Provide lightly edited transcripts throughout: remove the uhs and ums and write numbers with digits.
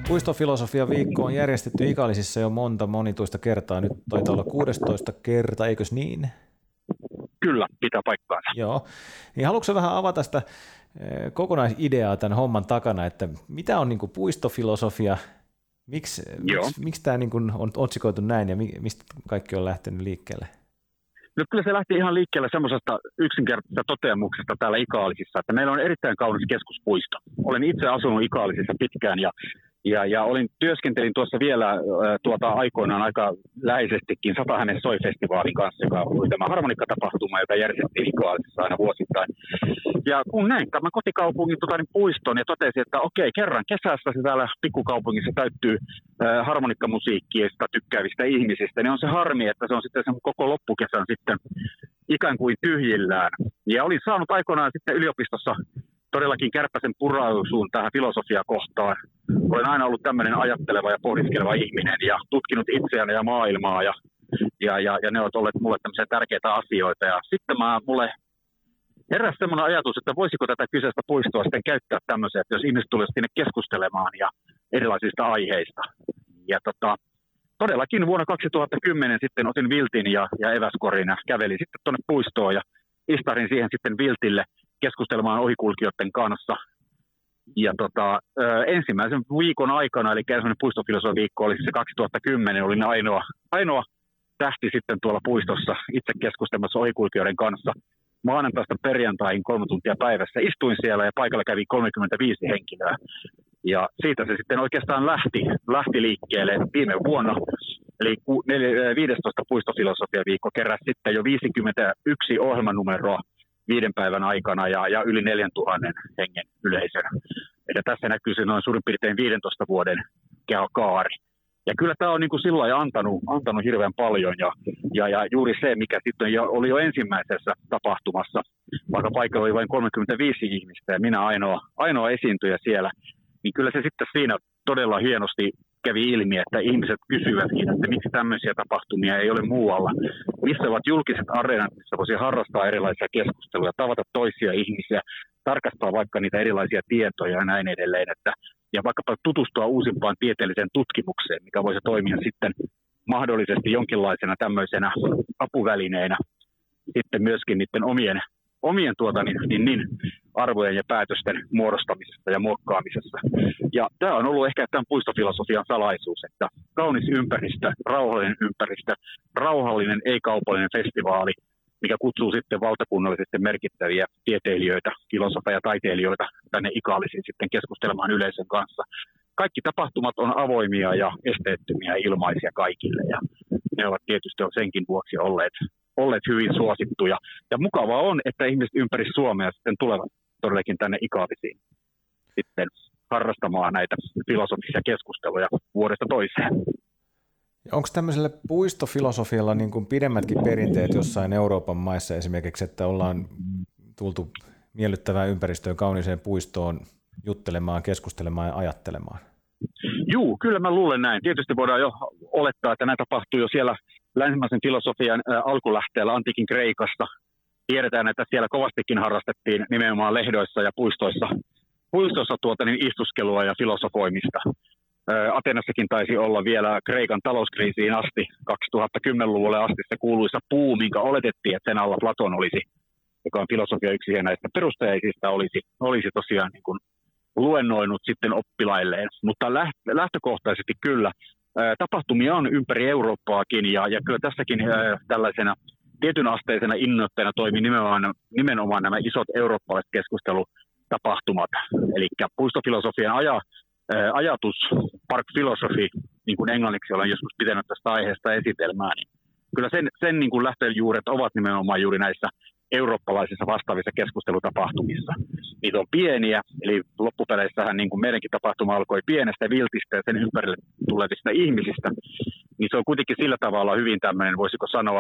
Puistofilosofia viikko on järjestetty Ikaalisissa jo monituista kertaa. Nyt taitaa olla 16 kerta, eikös niin? Kyllä, pitää paikkaansa. Joo. Niin haluatko vähän avata sitä kokonaisideaa tämän homman takana, että mitä on niin kuin puistofilosofia, miksi tämä niin kuin on otsikoitu näin ja mistä kaikki on lähtenyt liikkeelle? No kyllä se lähti ihan liikkeelle semmoisesta yksinkertaisesta toteamuksesta täällä Ikaalisissa, että meillä on erittäin kaunis keskuspuisto. Olen itse asunut Ikaalisissa pitkään ja työskentelin tuossa vielä aikoinaan aika läheisestikin Satahänen Soi-festivaalin kanssa, joka oli tämä harmonikkatapahtuma, jota järjestettiin Ikaalisissa aina vuosittain. Ja kun näin tämän kotikaupungin puiston ja totesin, että okei, kerran kesässä se täällä pikkukaupungissa täyttyy harmonikkamusiikkiista tykkäävistä ihmisistä, niin on se harmi, että se on sitten sen koko loppukesän sitten ikään kuin tyhjillään. Ja olin saanut aikoinaan sitten yliopistossa todellakin kärpäsen purausuun tähän filosofiakohtaan. Olen aina ollut tämmöinen ajatteleva ja pohdiskeleva ihminen ja tutkinut itseäni ja maailmaa ja ne ovat olleet mulle tämmöisiä tärkeitä asioita. Ja sitten mulle heräsi semmoinen ajatus, että voisiko tätä kyseistä puistoa sitten käyttää tämmöiseen, että jos ihmiset tulisivat sinne keskustelemaan ja erilaisista aiheista. Ja todellakin vuonna 2010 sitten otin viltin ja eväskorin ja kävelin sitten tuonne puistoon ja istarin siihen sitten viltille keskustelemaan ohikulkijoiden kanssa. Ja ensimmäisen viikon aikana, eli ensimmäinen puistofilosofia-viikko oli se 2010, olin ainoa tähti sitten tuolla puistossa itse keskustelemassa ohikulkijoiden kanssa. Maanantaista perjantaihin 3 tuntia päivässä istuin siellä ja paikalla kävi 35 henkilöä. Ja siitä se sitten oikeastaan lähti liikkeelle viime vuonna. Eli 15 puistofilosofia-viikko keräsi sitten jo 51 ohjelmanumeroa 5 päivän aikana ja yli 4000 hengen yleisönä. Eli tässä näkyy se noin suurin piirtein 15 vuoden kaari. Ja kyllä tämä on niin kuin sillä lailla antanut hirveän paljon ja juuri se, mikä sitten oli jo ensimmäisessä tapahtumassa, vaikka paikalla oli vain 35 ihmistä ja minä ainoa esiintyjä siellä, niin kyllä se sitten siinä todella hienosti kävi ilmi, että ihmiset kysyvätkin, että miksi tämmöisiä tapahtumia ei ole muualla. Missä ovat julkiset areenat, missä voisi harrastaa erilaisia keskusteluja, tavata toisia ihmisiä, tarkastaa vaikka niitä erilaisia tietoja ja näin edelleen. Ja vaikkapa tutustua uusimpaan tieteelliseen tutkimukseen, mikä voisi toimia sitten mahdollisesti jonkinlaisena tämmöisenä apuvälineenä sitten myöskin niiden omien arvojen ja päätösten muodostamisessa ja muokkaamisessa. Ja tämä on ollut ehkä tämän puistofilosofian salaisuus, että kaunis ympäristö, rauhallinen ei-kaupallinen festivaali, mikä kutsuu sitten valtakunnallisesti merkittäviä tieteilijöitä, filosofeja ja taiteilijoita tänne Ikaalisiin sitten keskustelemaan yleisön kanssa. Kaikki tapahtumat on avoimia ja esteettömiä ja ilmaisia kaikille ja ne ovat tietysti senkin vuoksi olleet hyvin suosittuja. Ja mukavaa on, että ihmiset ympäri Suomea sitten tulevat todellakin tänne Ikaalisiin sitten harrastamaan näitä filosofisia keskusteluja vuodesta toiseen. Onko tämmöisellä puistofilosofialla niin kuin pidemmätkin perinteet jossain Euroopan maissa esimerkiksi, että ollaan tultu miellyttävään ympäristöön, kauniiseen puistoon juttelemaan, keskustelemaan ja ajattelemaan? Juu, kyllä mä luulen näin. Tietysti voidaan jo olettaa, että näin tapahtuu jo siellä länsimaisen filosofian alkulähteellä antiikin Kreikassa. Tiedetään, että siellä kovastikin harrastettiin nimenomaan lehdoissa ja puistoissa istuskelua ja filosofoimista. Atenassakin taisi olla vielä Kreikan talouskriisiin asti, 2010-luvulle asti se kuuluisa puu, minkä oletettiin, että sen alla Platon olisi, joka on filosofia yksi näistä perustajaisista, olisi tosiaan niin kuin luennoinut sitten oppilailleen. Mutta lähtökohtaisesti kyllä tapahtumia on ympäri Eurooppaakin ja kyllä tässäkin tällaisena tietyn asteisena innoitteena toimii nimenomaan nämä isot eurooppalaiset keskustelutapahtumat. Eli puistofilosofian ajatus, Park Philosophy, niin kuin englanniksi olen joskus pitänyt tästä aiheesta esitelmää, niin kyllä sen niin kuin lähtöjuuret ovat nimenomaan juuri näissä eurooppalaisissa vastaavissa keskustelutapahtumissa. Niitä on pieniä, eli loppupeleissähän niin kuin meidänkin tapahtuma alkoi pienestä viltistä ja sen ympärille tulevista ihmisistä, niin se on kuitenkin sillä tavalla hyvin tämmöinen, voisiko sanoa,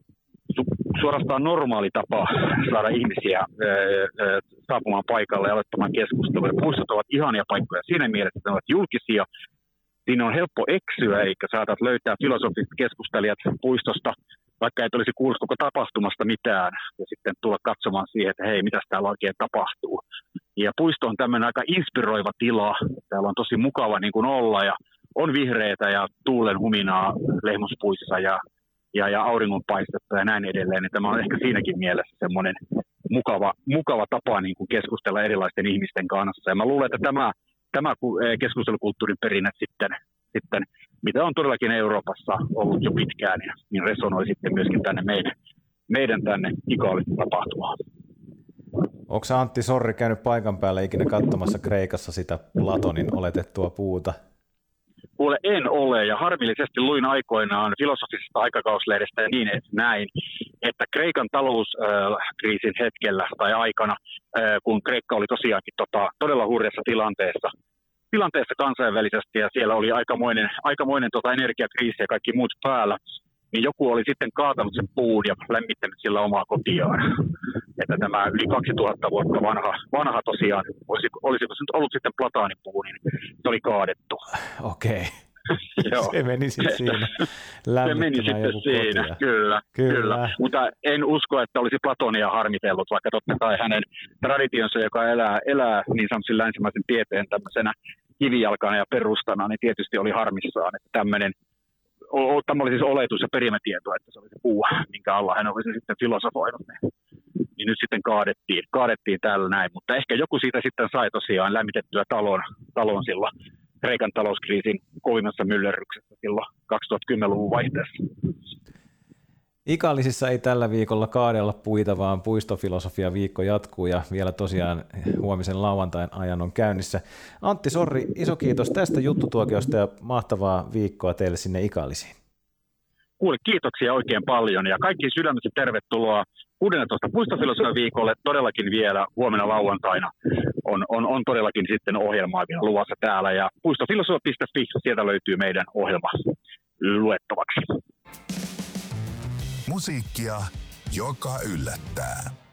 suorastaan normaali tapa saada ihmisiä saapumaan paikalle ja aloittamaan keskustelua. Puistot ovat ihania paikkoja siinä mielessä, että ne ovat julkisia. Siinä on helppo eksyä, eli saatat löytää filosofiset keskustelijat puistosta, vaikka et olisi kuullut koko tapahtumasta mitään, ja sitten tulla katsomaan siihen, että hei, mitäs täällä oikein tapahtuu. Ja puisto on tämmöinen aika inspiroiva tila. Täällä on tosi mukava niin kuin olla ja on vihreitä ja tuulen huminaa lehmuspuissa ja auringonpaistetta ja näin edelleen. Niin tämä on ehkä siinäkin mielessä semmoinen mukava tapa niin kuin keskustella erilaisten ihmisten kanssa. Ja mä luulen, että tämä keskustelukulttuurin perinne sitten, mitä on todellakin Euroopassa ollut jo pitkään, niin resonoi sitten myöskin tänne meidän tänne Ikaalisiin tapahtumaan. Onko Antti Sorri käynyt paikan päällä ikinä katsomassa Kreikassa sitä Platonin oletettua puuta? Kuule, en ole, ja harmillisesti luin aikoinaan filosofisesta aikakauslehdestä ja niin näin, että Kreikan talouskriisin hetkellä tai aikana, kun Kreikka oli tosiaankin todella hurjassa tilanteessa kansainvälisesti, ja siellä oli aikamoinen energiakriisi ja kaikki muut päällä, niin joku oli sitten kaatanut sen puun ja lämmittänyt sillä omaa kotiaan. Että tämä yli 2000 vuotta vanha tosiaan, olisiko se nyt ollut sitten plataanipuu, niin se oli kaadettu. Okei. Se meni sitten siinä lämmittämään joku kotia. Kyllä. Mutta en usko, että olisi Platonia harmitellut, vaikka totta kai hänen traditionsa, joka elää niin sanotusti länsimaisen tieteen tämmöisenä kivijalkana ja perustana, niin tietysti oli harmissaan, että tämä oli siis oletus ja perimätieto, että se oli se puu, minkä alla hän olisi sitten filosofoinut. Niin nyt sitten kaadettiin täällä näin, mutta ehkä joku siitä sitten sai tosiaan lämmitettyä talon silloin Kreikan talouskriisin kovimmassa myllerryksessä silloin 2010-luvun vaihteessa. Ikaalisissa ei tällä viikolla kaadella puita, vaan puistofilosofia viikko jatkuu ja vielä tosiaan huomisen lauantain ajan on käynnissä. Antti Sorri, iso kiitos tästä juttutuokiosta ja mahtavaa viikkoa teille sinne Ikaalisiin. Kuule, kiitoksia oikein paljon ja kaikki sydämessä tervetuloa 16. puistofilosofia viikolle. Todellakin vielä huomenna lauantaina on todellakin sitten ohjelmaa vielä luvassa täällä ja puistofilosofia.fi, sieltä löytyy meidän ohjelma luettavaksi. Musiikkia, joka yllättää.